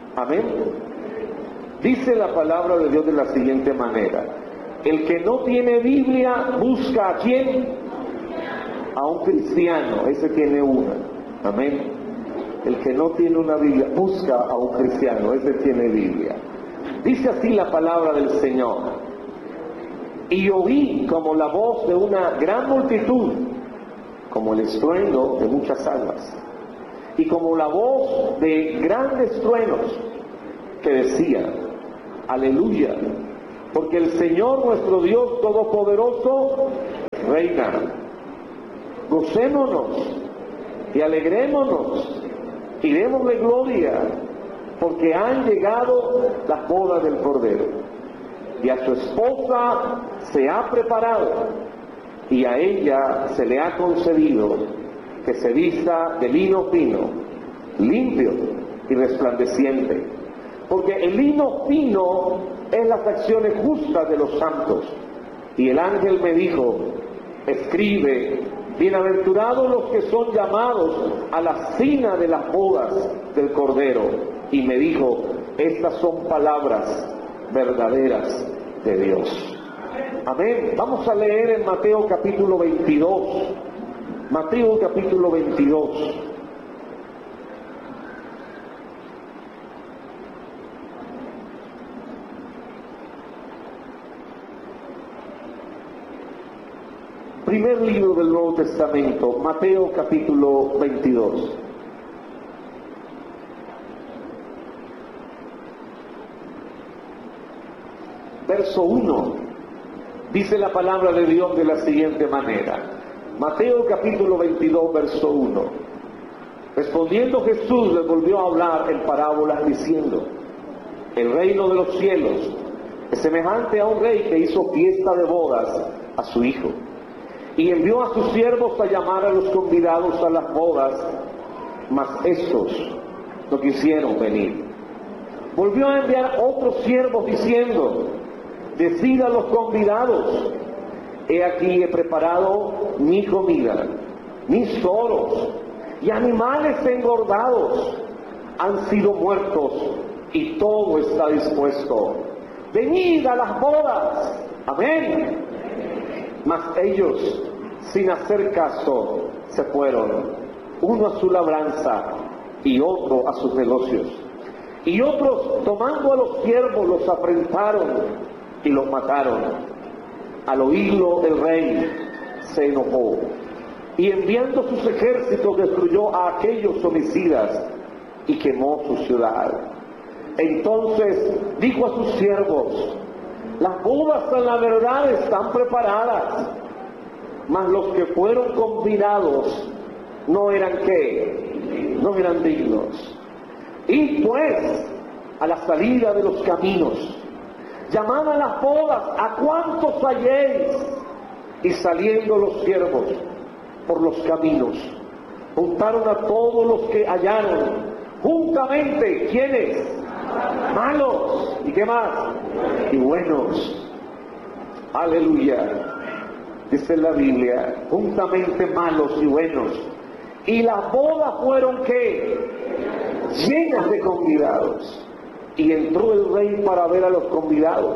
Amén. Dice la palabra de Dios de la siguiente manera: el que no tiene Biblia busca a quién, a un cristiano, ese tiene una. Amén. El que no tiene una Biblia busca a un cristiano, ese tiene Biblia. Dice así la palabra del Señor: y oí como la voz de una gran multitud, como el estruendo de muchas aguas, y como la voz de grandes truenos, que decía: aleluya, porque el Señor nuestro Dios Todopoderoso reina. Gocémonos y alegrémonos y démosle gloria, porque han llegado las bodas del Cordero, y a su esposa se ha preparado, y a ella se le ha concedido que se vista de lino fino, limpio y resplandeciente, porque el lino fino es las acciones justas de los santos. Y el ángel me dijo: escribe, bienaventurados los que son llamados a la cena de las bodas del Cordero. Y me dijo: estas son palabras verdaderas de Dios. Amén. Vamos a leer en Mateo capítulo 22. Mateo capítulo 22. Primer libro del Nuevo Testamento, Mateo capítulo 22. Verso 1, dice la palabra de Dios de la siguiente manera. Mateo capítulo 22, verso 1. Respondiendo Jesús les volvió a hablar en parábolas diciendo: el reino de los cielos es semejante a un rey que hizo fiesta de bodas a su hijo, y envió a sus siervos a llamar a los convidados a las bodas, mas estos no quisieron venir. Volvió a enviar otros siervos diciendo: decid a los convidados, he aquí he preparado mi comida, mis toros y animales engordados han sido muertos, y todo está dispuesto. Venid a las bodas. Amén. Mas ellos, sin hacer caso, se fueron, uno a su labranza y otro a sus negocios. Y otros, tomando a los siervos, los afrentaron y los mataron. Al oírlo el rey se enojó, y enviando sus ejércitos destruyó a aquellos homicidas y quemó su ciudad. Entonces dijo a sus siervos: las bodas a la verdad están preparadas, mas los que fueron convidados no eran ¿qué? No eran dignos. Y pues a la salida de los caminos, llamad a las bodas a cuantos halléis. Y saliendo los siervos por los caminos, juntaron a todos los que hallaron, juntamente. ¿Quiénes? Malos. ¿Y qué más? Y buenos. Aleluya. Dice la Biblia: juntamente malos y buenos. Y las bodas fueron ¿qué? Llenas de convidados. Y entró el rey para ver a los convidados,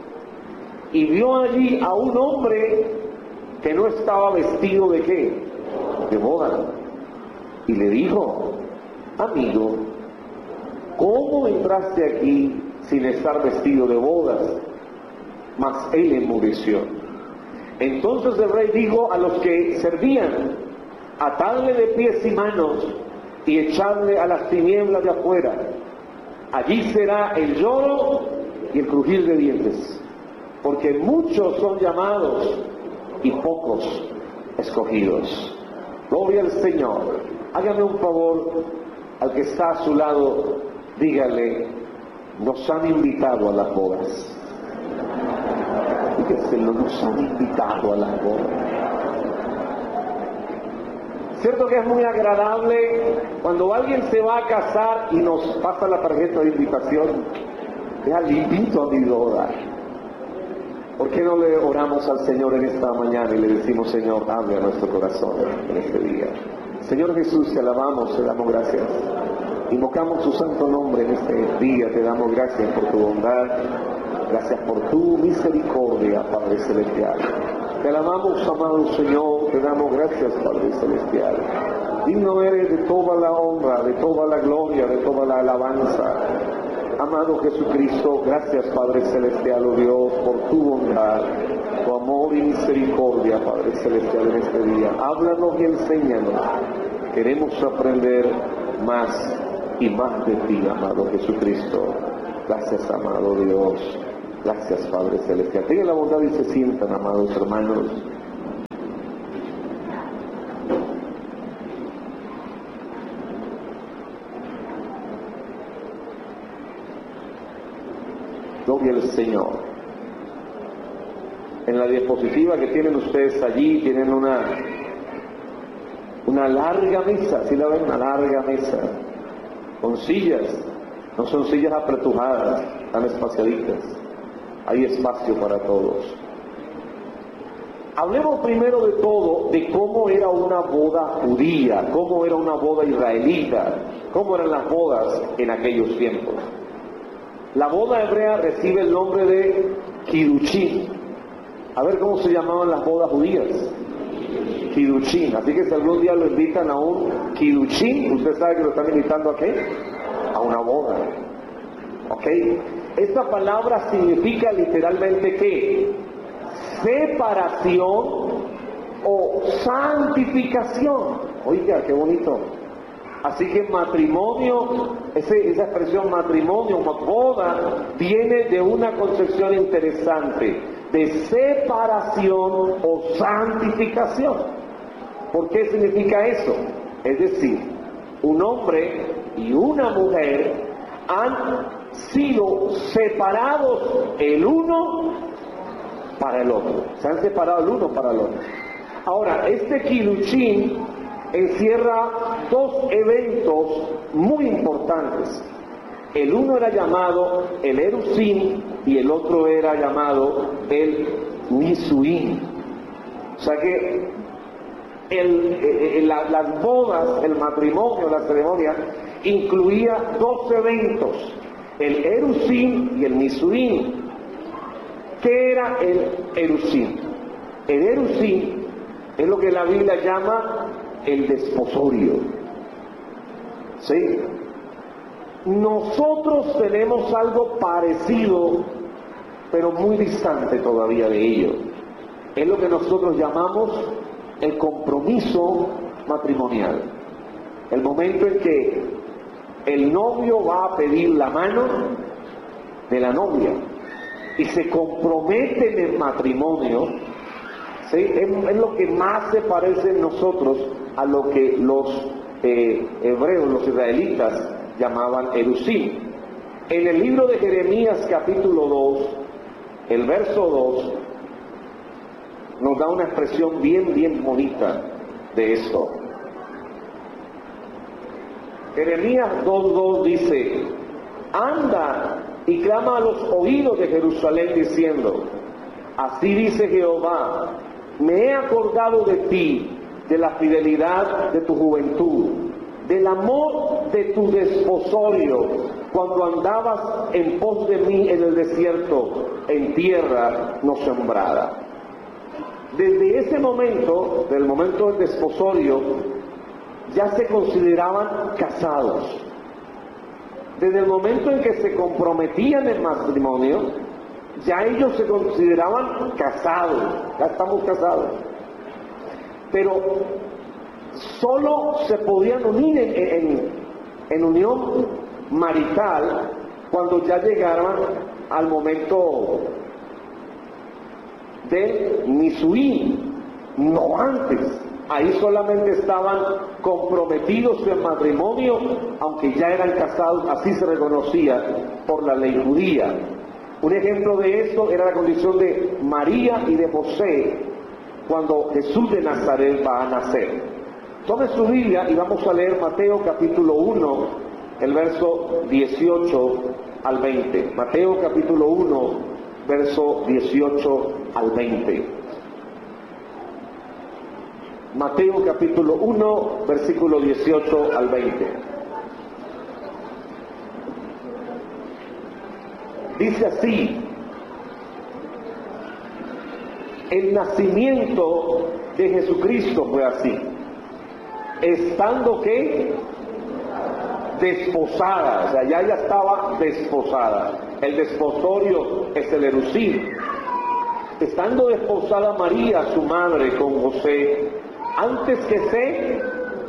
y vio allí a un hombre que no estaba vestido ¿de qué? De boda. Y le dijo: amigo, ¿cómo entraste aquí sin estar vestido de bodas? Mas él enmudeció. Entonces el rey dijo a los que servían: atadle de pies y manos y echadle a las tinieblas de afuera. Allí será el lloro y el crujir de dientes, porque muchos son llamados y pocos escogidos. Gloria al Señor. Hágame un favor, al que está a su lado, dígale: nos han invitado a las bodas. Dígaselo: nos han invitado a las bodas. Cierto que es muy agradable cuando alguien se va a casar y nos pasa la tarjeta de invitación. Ya le invito a mi boda. ¿Por qué no le oramos al Señor en esta mañana y le decimos: Señor, hable a nuestro corazón en este día? Señor Jesús, te alabamos, te damos gracias. Invocamos tu santo nombre en este día, te damos gracias por tu bondad, gracias por tu misericordia, Padre Celestial. Te alabamos, amado Señor, te damos gracias, Padre Celestial. Digno eres de toda la honra, de toda la gloria, de toda la alabanza. Amado Jesucristo, gracias, Padre Celestial, oh Dios, por tu bondad, tu amor y misericordia, Padre Celestial, en este día. Háblanos y enséñanos. Queremos aprender más y más de ti, amado Jesucristo. Gracias, amado Dios. Gracias, Padre Celestial. Tengan la bondad y se sientan, amados hermanos. Gloria al Señor. En la diapositiva que tienen ustedes allí, tienen una larga mesa, ¿sí la ven? Una larga mesa, con sillas, no son sillas apretujadas, tan espaciaditas, hay espacio para todos. Hablemos primero de todo de cómo era una boda judía, cómo era una boda israelita, cómo eran las bodas en aquellos tiempos. La boda hebrea recibe el nombre de Kirushim. A ver cómo se llamaban las bodas judías. Kirushim. Así que si algún día lo invitan a un Kirushim, usted sabe que lo están invitando a qué? A una boda. ¿Ok? Esta palabra significa literalmente ¿qué? Separación o santificación. Oiga, qué bonito. Así que matrimonio, esa expresión matrimonio, boda, viene de una concepción interesante, de separación o santificación. ¿Por qué significa eso? Es decir, un hombre y una mujer han sido separados el uno para el otro. Se han separado el uno para el otro. Ahora, este Kirushim encierra dos eventos muy importantes. El uno era llamado el Erusin y el otro era llamado el Nisuin. O sea que las bodas, el matrimonio, la ceremonia, incluía dos eventos, el Erusin y el Nisuin. ¿Qué era el Erusin? El Erusin es lo que la Biblia llama el desposorio. ¿Sí? Nosotros tenemos algo parecido, pero muy distante todavía de ello. Es lo que nosotros llamamos el compromiso matrimonial. El momento en que el novio va a pedir la mano de la novia y se compromete en el matrimonio. ¿Sí? Es lo que más se parece en nosotros a lo que los hebreos, los israelitas, llamaban Erusim. En el libro de Jeremías capítulo 2, el verso 2, nos da una expresión bien bonita de esto. Jeremías 2:2 dice: anda y clama a los oídos de Jerusalén diciendo, así dice Jehová, me he acordado de ti, de la fidelidad de tu juventud, del amor de tu desposorio, cuando andabas en pos de mí en el desierto, en tierra no sembrada. Desde ese momento, del momento del desposorio, ya se consideraban casados. Desde el momento en que se comprometían en matrimonio, ya ellos se consideraban casados, ya estamos casados. Pero solo se podían unir en unión marital cuando ya llegaban al momento del Nisuí, no antes. Ahí solamente estaban comprometidos en matrimonio, aunque ya eran casados, así se reconocía por la ley judía. Un ejemplo de esto era la condición de María y de José cuando Jesús de Nazaret va a nacer. Tome su Biblia y vamos a leer Mateo capítulo 1, el verso 18 al 20. Mateo capítulo 1, verso 18 al 20. Mateo capítulo 1, versículo 18 al 20. Dice así: el nacimiento de Jesucristo fue así, estando ¿qué? Desposada, o sea, ya ella estaba desposada. El desposorio es el erucir. Estando desposada María, su madre, con José, antes que se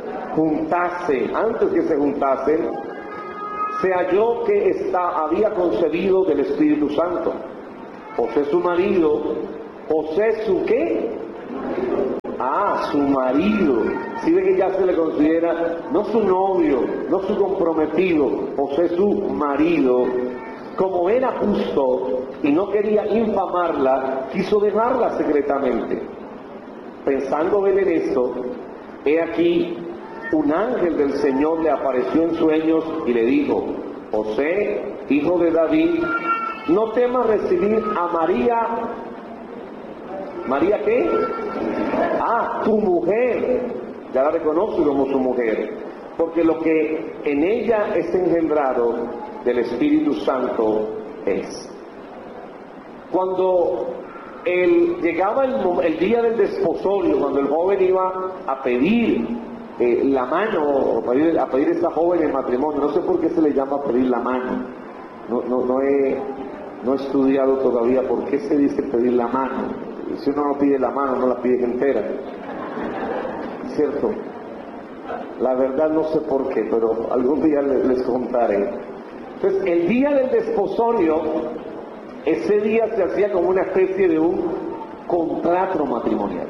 juntasen, se halló que había concebido del Espíritu Santo. José su marido, José su ¿qué? Su marido. Si ve que ya se le considera no su novio, no su comprometido, José su marido. Como era justo y no quería infamarla, quiso dejarla secretamente. Pensando él en esto, he aquí, un ángel del Señor le apareció en sueños y le dijo: José, hijo de David, no temas recibir a María. ¿María qué? Tu mujer. Ya la reconoce como su mujer, porque lo que en ella es engendrado del Espíritu Santo es. Cuando llegaba el día del desposorio, cuando el joven iba a pedir la mano, o a pedir a esta joven en matrimonio, no sé por qué se le llama pedir la mano, no he estudiado todavía por qué se dice pedir la mano. Si uno no pide la mano, no la pide entera, ¿cierto? La verdad no sé por qué, pero algún día les contaré. Entonces, el día del desposorio, ese día se hacía como una especie de un contrato matrimonial.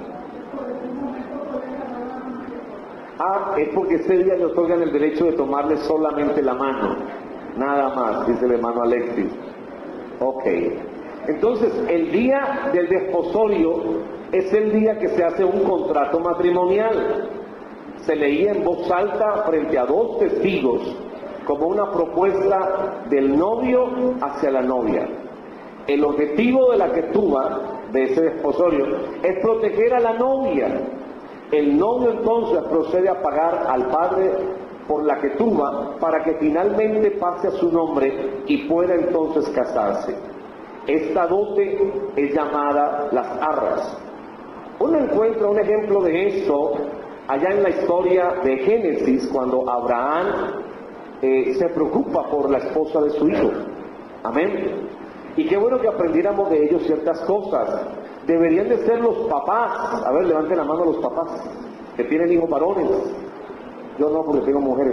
Es porque ese día le otorgan el derecho de tomarle solamente la mano, nada más, dice el hermano Alexis. Ok. Entonces, el día del desposorio es el día que se hace un contrato matrimonial. Se leía en voz alta frente a dos testigos, como una propuesta del novio hacia la novia. El objetivo de la quetuba, de ese desposorio, es proteger a la novia. El novio entonces procede a pagar al padre por la quetuba para que finalmente pase a su nombre y pueda entonces casarse. Esta dote es llamada las arras. Uno encuentra un ejemplo de esto allá en la historia de Génesis, cuando Abraham se preocupa por la esposa de su hijo. Amén. Y qué bueno que aprendiéramos de ellos ciertas cosas. Deberían de ser los papás. A ver, levanten la mano los papás que tienen hijos varones. Yo no, porque tengo mujeres.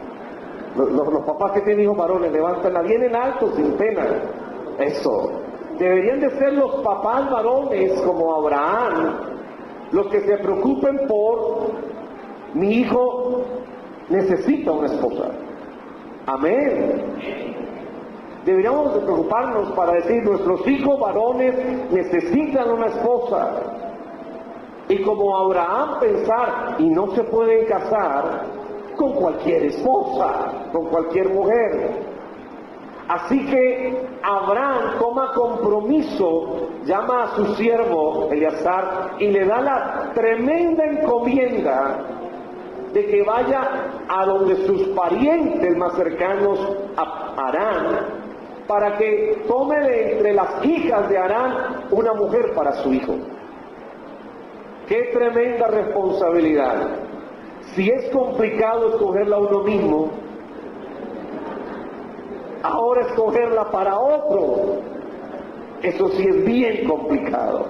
Los papás que tienen hijos varones, levántenla bien en alto, sin pena. Eso. Deberían de ser los papás varones como Abraham, los que se preocupen por: mi hijo necesita una esposa. Amén. Deberíamos de preocuparnos para decir: nuestros hijos varones necesitan una esposa. Y como Abraham pensar: y no se pueden casar con cualquier esposa, con cualquier mujer. Así que Abraham toma compromiso, llama a su siervo Eleazar y le da la tremenda encomienda de que vaya a donde sus parientes más cercanos a Harán, para que tome de entre las hijas de Harán una mujer para su hijo. ¡Qué tremenda responsabilidad! Si es complicado escogerla a uno mismo, ahora escogerla para otro, eso sí es bien complicado.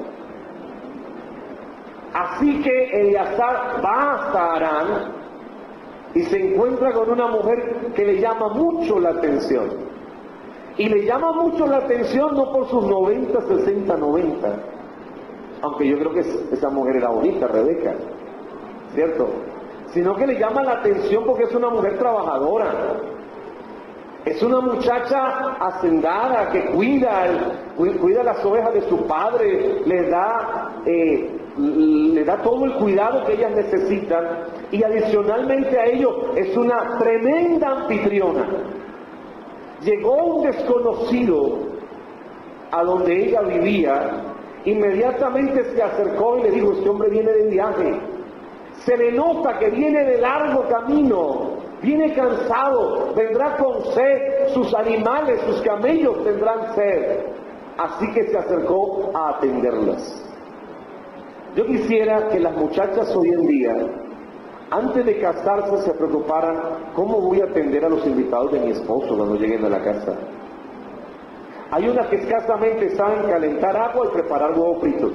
Así que Eleazar va hasta Harán y se encuentra con una mujer que le llama mucho la atención. Y le llama mucho la atención no por sus 90, 60, 90, aunque yo creo que esa mujer era bonita, Rebeca, ¿cierto? Sino que le llama la atención porque es una mujer trabajadora. Es una muchacha hacendada que cuida las ovejas de su padre, le da todo el cuidado que ellas necesitan, y adicionalmente a ello es una tremenda anfitriona. Llegó un desconocido a donde ella vivía, inmediatamente se acercó y le dijo: este hombre viene de viaje, se le nota que viene de largo camino, Viene cansado, vendrá con sed, sus animales, sus camellos tendrán sed. Así que se acercó a atenderlas. Yo quisiera que las muchachas hoy en día, antes de casarse, se preocuparan: ¿cómo voy a atender a los invitados de mi esposo cuando lleguen a la casa? Hay unas que escasamente saben calentar agua y preparar huevos fritos,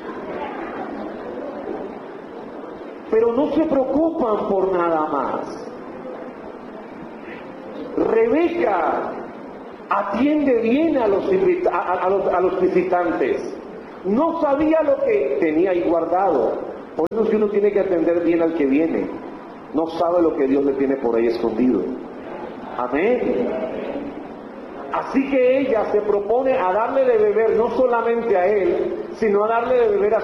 pero no se preocupan por nada más. Rebeca atiende bien a los visitantes. No sabía lo que tenía ahí guardado. Por eso es que uno tiene que atender bien al que viene. No sabe lo que Dios le tiene por ahí escondido. Amén. Así que ella se propone a darle de beber no solamente a él, sino a darle de beber a